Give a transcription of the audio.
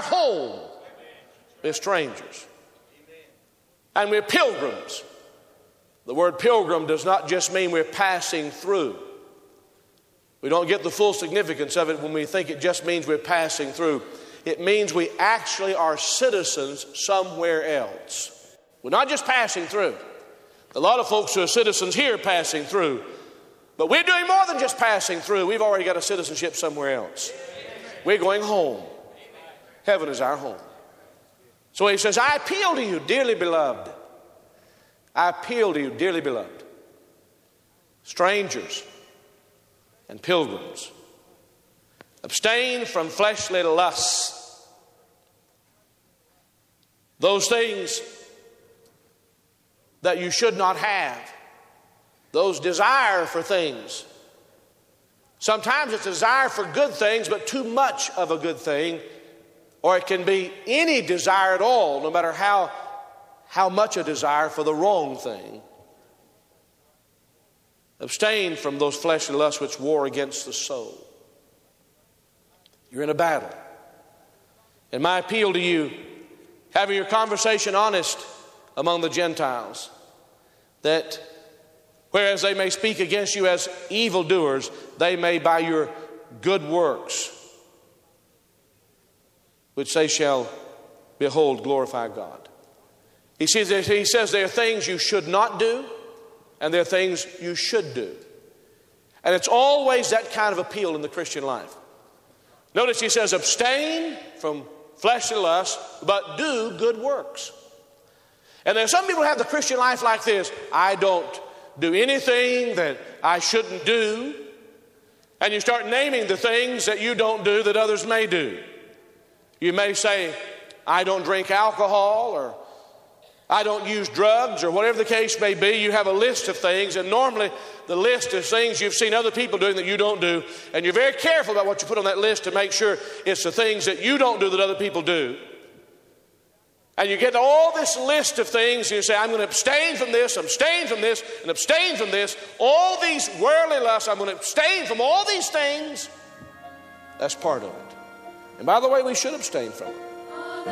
home is strangers. And we're pilgrims. The word pilgrim does not just mean we're passing through. We don't get the full significance of it when we think it just means we're passing through. It means we actually are citizens somewhere else. We're not just passing through. A lot of folks who are citizens here are passing through. But we're doing more than just passing through. We've already got a citizenship somewhere else. We're going home. Heaven is our home. So he says, I appeal to you, dearly beloved. I appeal to you, dearly beloved. Strangers and pilgrims. Abstain from fleshly lusts. Those things that you should not have. Those desire for things. Sometimes it's a desire for good things, but too much of a good thing. Or it can be any desire at all, no matter how much a desire for the wrong thing. Abstain from those fleshly lusts which war against the soul. You're in a battle. And my appeal to you, having your conversation honest among the Gentiles, that whereas they may speak against you as evildoers, they may by your good works, which they shall behold, glorify God. He says there are things you should not do, and there are things you should do. And it's always that kind of appeal in the Christian life. Notice he says, abstain from fleshly lust, but do good works. And there are some people who have the Christian life like this. I don't do anything that I shouldn't do. And you start naming the things that you don't do that others may do. You may say, I don't drink alcohol, or I don't use drugs, or whatever the case may be. You have a list of things, and normally the list is things you've seen other people doing that you don't do, and you're very careful about what you put on that list to make sure it's the things that you don't do that other people do. And you get all this list of things, and you say, I'm going to abstain from this, abstain from this, and abstain from this. All these worldly lusts, I'm going to abstain from all these things. That's part of it. And by the way, we should abstain from it.